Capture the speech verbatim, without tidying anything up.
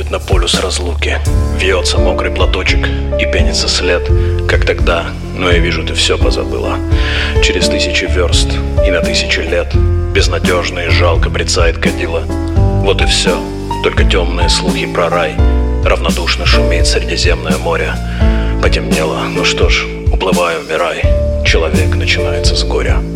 уходит на полюс разлуки. Вьется мокрый платочек и пенится след, как тогда, но я вижу, ты все позабыла. Через тысячи верст и на тысячи лет безнадежно и жалко брецает кадила. Вот и все, только темные слухи про рай. Равнодушно шумит Средиземное море. Потемнело, ну что ж, уплывай, умирай. Человек начинается с горя.